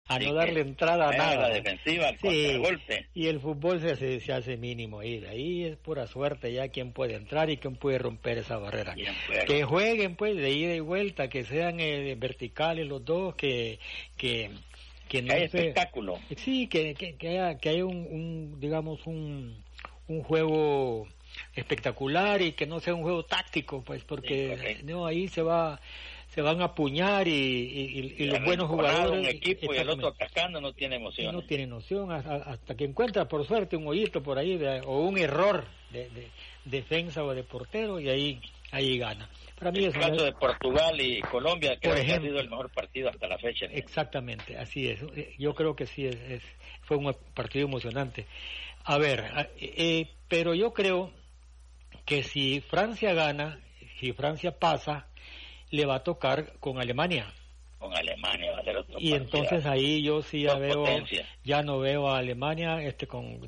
a no darle entrada a nada. La defensiva, al contragolpe. Y el fútbol se hace mínimo ahí. De ahí es pura suerte ya quién puede entrar y quién puede romper esa barrera. Que jueguen pues de ida y vuelta, que sean verticales los dos, que no haya espectáculo. Sí, que haya un juego espectacular y que no sea un juego táctico, pues, porque no ahí se van a apuñar y los buenos jugadores. Un equipo y el otro atacando no tiene emoción. No tiene noción hasta que encuentra por suerte un hoyito por ahí o un error de defensa o de portero y ahí gana. Para mí el caso de Portugal y Colombia creo que ha sido el mejor partido hasta la fecha. Exactamente, así es. Yo creo que sí fue un partido emocionante. A ver, pero yo creo que si Francia gana, si Francia pasa, le va a tocar con Alemania. Con Alemania va a ser otro y partido. Entonces ahí yo sí ya no veo a Alemania con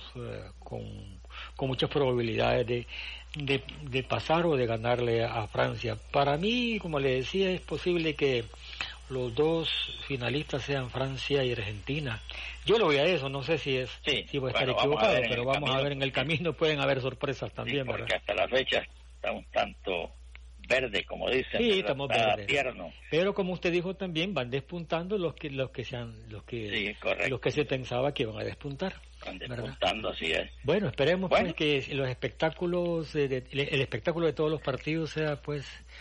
muchas probabilidades de pasar o de ganarle a Francia. Para mí, como le decía, es posible que los dos finalistas sean Francia y Argentina. Yo lo voy a eso, no sé si voy a estar equivocado, pero vamos a ver en el camino, pueden haber sorpresas también, porque ¿verdad? Hasta la fecha está un tanto verde, como dicen. Sí, estamos verdes. Tierno. Pero como usted dijo también, van despuntando los que se pensaba que iban a despuntar. Van despuntando, así es. Bueno, esperemos pues que los espectáculos, el espectáculo de todos los partidos sea pues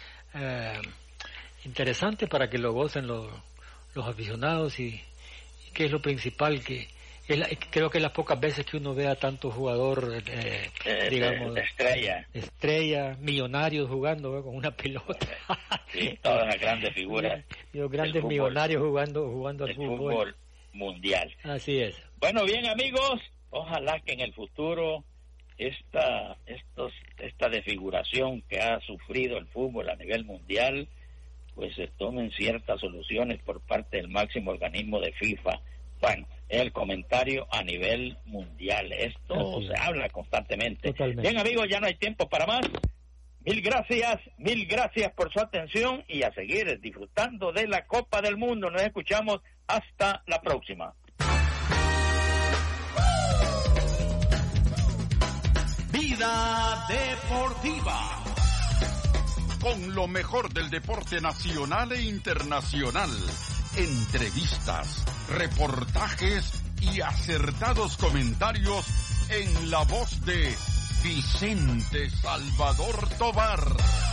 interesante para que lo gocen los aficionados y que es lo principal creo que es las pocas veces que uno ve a tanto jugador, digamos, estrella, millonarios jugando con una pelota. Sí, todas las grandes figuras. Grandes millonarios jugando al fútbol mundial. Así es. Bueno, bien amigos, ojalá que en el futuro esta desfiguración que ha sufrido el fútbol a nivel mundial, pues se tomen ciertas soluciones por parte del máximo organismo de FIFA. Bueno, el comentario a nivel mundial. Esto se habla constantemente. Totalmente. Bien amigos, ya no hay tiempo para más. Mil gracias por su atención y a seguir disfrutando de la Copa del Mundo. Nos escuchamos hasta la próxima. Vida Deportiva, con lo mejor del deporte nacional e internacional. Entrevistas, reportajes y acertados comentarios en la voz de Vicente Salvador Tovar.